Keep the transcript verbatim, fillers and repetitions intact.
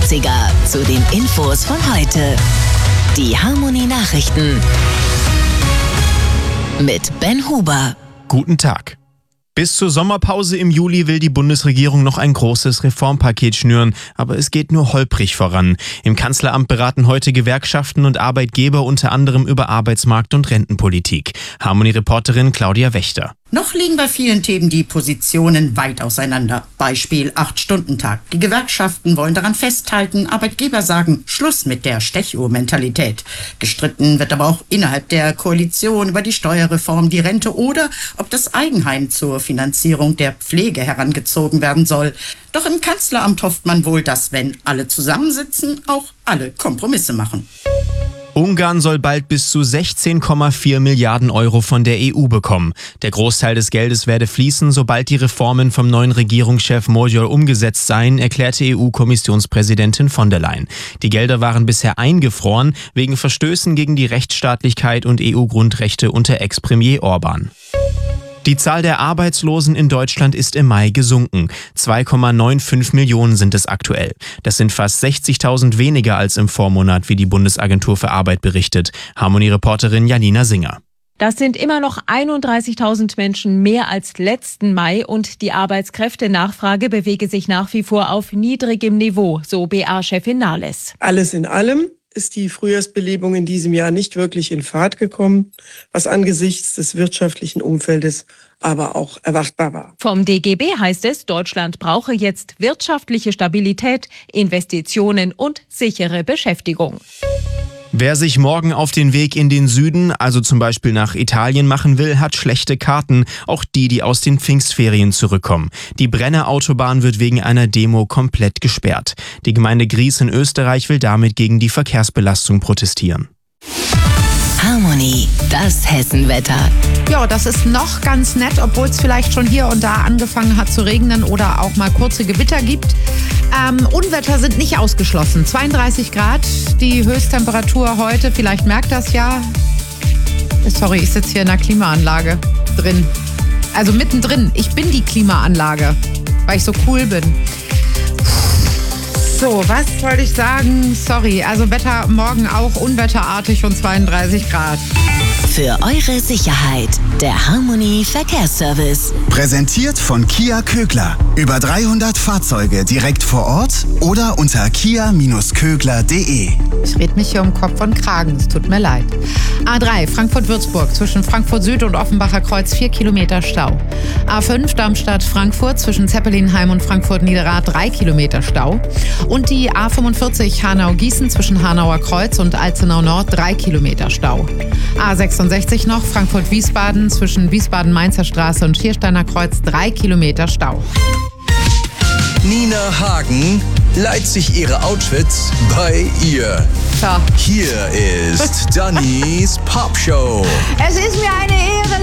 neunziger zu den Infos von heute. Die Harmony Nachrichten mit Ben Huber. Guten Tag. Bis zur Sommerpause im Juli will die Bundesregierung noch ein großes Reformpaket schnüren, aber es geht nur holprig voran. Im Kanzleramt beraten heute Gewerkschaften und Arbeitgeber unter anderem über Arbeitsmarkt- und Rentenpolitik. Harmony-Reporterin Claudia Wächter. Noch liegen bei vielen Themen die Positionen weit auseinander. Beispiel acht-Stunden-Tag. Die Gewerkschaften wollen daran festhalten, Arbeitgeber sagen Schluss mit der Stechuhr-Mentalität. Gestritten wird aber auch innerhalb der Koalition über die Steuerreform, die Rente oder ob das Eigenheim zur Finanzierung der Pflege herangezogen werden soll. Doch im Kanzleramt hofft man wohl, dass, wenn alle zusammensitzen, auch alle Kompromisse machen. Ungarn soll bald bis zu sechzehn Komma vier Milliarden Euro von der E U bekommen. Der Großteil des Geldes werde fließen, sobald die Reformen vom neuen Regierungschef Magyar umgesetzt seien, erklärte E U-Kommissionspräsidentin von der Leyen. Die Gelder waren bisher eingefroren, wegen Verstößen gegen die Rechtsstaatlichkeit und E U-Grundrechte unter Ex-Premier Orban. Die Zahl der Arbeitslosen in Deutschland ist im Mai gesunken. zwei Komma fünfundneunzig Millionen sind es aktuell. Das sind fast sechzigtausend weniger als im Vormonat, wie die Bundesagentur für Arbeit berichtet. Harmony-Reporterin Janina Singer. Das sind immer noch einunddreißigtausend Menschen mehr als letzten Mai und die Arbeitskräftenachfrage bewege sich nach wie vor auf niedrigem Niveau, so B A-Chefin Nahles. Alles in allem ist die Frühjahrsbelebung in diesem Jahr nicht wirklich in Fahrt gekommen, was angesichts des wirtschaftlichen Umfeldes aber auch erwartbar war. Vom D G B heißt es, Deutschland brauche jetzt wirtschaftliche Stabilität, Investitionen und sichere Beschäftigung. Wer sich morgen auf den Weg in den Süden, also zum Beispiel nach Italien machen will, hat schlechte Karten. Auch die, die aus den Pfingstferien zurückkommen. Die Brenner Autobahn wird wegen einer Demo komplett gesperrt. Die Gemeinde Gries in Österreich will damit gegen die Verkehrsbelastung protestieren. Harmony, das Hessenwetter. Ja, das ist noch ganz nett, obwohl es vielleicht schon hier und da angefangen hat zu regnen oder auch mal kurze Gewitter gibt. Ähm, Unwetter sind nicht ausgeschlossen. zweiunddreißig Grad, die Höchsttemperatur heute. Vielleicht merkt das ja. Sorry, ich sitze hier in der Klimaanlage drin. Also mittendrin. Ich bin die Klimaanlage, weil ich so cool bin. So, was wollte ich sagen? Sorry, also Wetter morgen auch unwetterartig und zweiunddreißig Grad. Für eure Sicherheit, der Harmony Verkehrsservice. Präsentiert von Kia Kögler. Über dreihundert Fahrzeuge direkt vor Ort oder unter kia Kögler punkt de. Ich rede mich hier um Kopf und Kragen, es tut mir leid. A drei Frankfurt-Würzburg zwischen Frankfurt Süd und Offenbacher Kreuz vier Kilometer Stau. A fünf Darmstadt-Frankfurt zwischen Zeppelinheim und Frankfurt-Niederrad drei Kilometer Stau. Und die A fünfundvierzig Hanau-Gießen zwischen Hanauer Kreuz und Alzenau Nord drei Kilometer Stau. A sechsundsechzig noch Frankfurt-Wiesbaden zwischen Wiesbaden-Mainzer Straße und Schiersteiner Kreuz drei Kilometer Stau. Nina Hagen leiht sich ihre Outfits bei ihr. So. Hier ist Dannys Popshow. Es ist mir eine Ehre,